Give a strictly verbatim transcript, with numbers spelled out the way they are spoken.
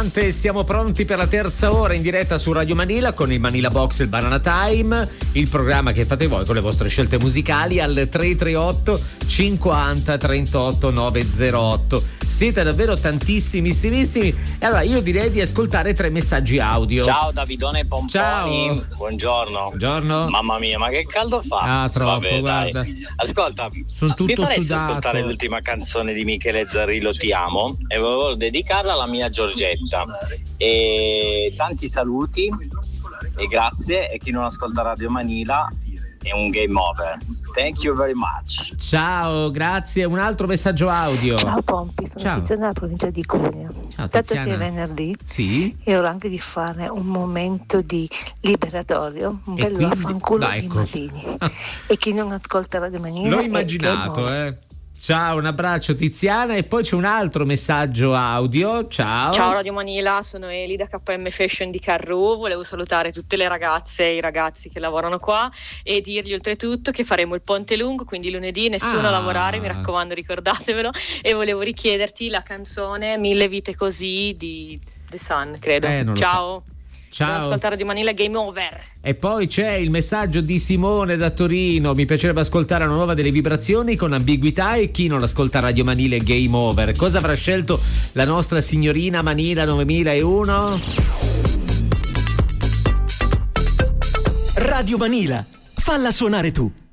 istante siamo pronti per la terza ora in diretta su Radio Manila con il Manila Box e il Banana Time, il programma che fate voi con le vostre scelte musicali al tre tre otto cinquanta trentotto novecentotto. Siete davvero tantissimissimi e allora io direi di ascoltare tre messaggi audio. Ciao Davidone Pomponi. Ciao. Buongiorno. Buongiorno. Mamma mia, ma che caldo fa. Ah, troppo, Vabbè, guarda. dai. Ascolta, sono tutto mi faresti sudato. ascoltare l'ultima canzone di Michele Zarrillo, Ti amo, e volevo dedicarla alla mia Giorgetta. E tanti saluti e grazie, e chi non ascolta Radio Manila è un game over. Thank you very much. Ciao, grazie. Un altro messaggio audio. Ciao Pompi, sono Ciao. Tiziana della provincia di Cuneo. Ciao, Dato Tiziana. che è venerdì, Sì. è ora anche di fare un momento di liberatorio, un E bello quindi- affanculo dai, di ecco. Masini. E chi non ascolta Radio Manila L'ho è immaginato, game over. eh. Ciao, un abbraccio Tiziana e poi c'è un altro messaggio audio. Ciao. Ciao Radio Manila, sono Eli da K M Fashion di Carru. Volevo salutare tutte le ragazze e i ragazzi che lavorano qua e dirgli oltretutto che faremo il ponte lungo, quindi lunedì nessuno Ah. a lavorare, mi raccomando, ricordatevelo. E volevo richiederti la canzone Mille vite così di The Sun, credo. Eh, non lo Ciao. Ciao. Devo ascoltare Radio Manila, game over. E poi c'è il messaggio di Simone da Torino. Mi piacerebbe ascoltare una nuova delle vibrazioni con ambiguità, e chi non ascolta Radio Manila è game over. Cosa avrà scelto la nostra signorina Manila novemilauno? Radio Manila, falla suonare tu.